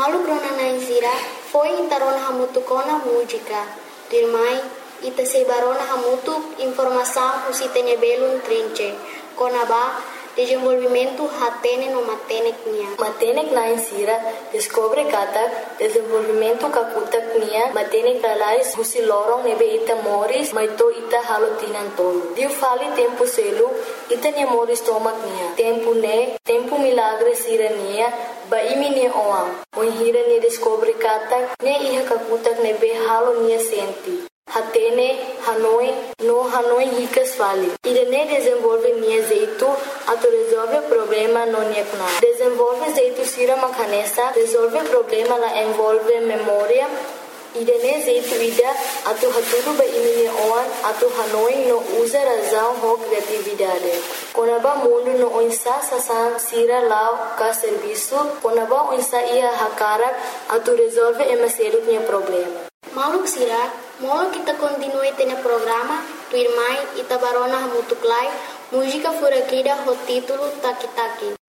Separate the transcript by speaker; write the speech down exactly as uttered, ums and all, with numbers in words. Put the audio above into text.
Speaker 1: Malu krona naisira foi intarona hamutu kona música. Dirmai ita sebarona hamutu informação usitenya belun trinche. Kona ba desenvolvimento hatene no matenek nia.
Speaker 2: Matenek naisira descobre kata desenvolvimento kakutak nia matenek lalais husi lorong nebe ita moris maito ita halotinan tolo. Diu fali tempo selu ita nia moris tomak nia. Tempo ne tempo milagre sira nia ba imi nia oam. Mohira nia descobre kata ne iha kakutak nebe halo nia senti. Hatene, Hanoi, no Hanoi ricas fali. Irene desenvolve nia zeito, ato resolve problema no nia kuna. Desenvolve zeito sira makanesa, resolve problema la envolve memória. Irene zeito ida, ato haturu ba imi oan, ato Hanoi no usa razão ho criatividade. Konaba mundo no oinsa sasan sira lao ka serviço, konaba oinsa ia hakarak, ato resolve emaselu nia problema.
Speaker 1: Mauluk sira, molo kita continue tene programa, tu irmai ita barona hamutuklai, música furakida ho título Taki Taki.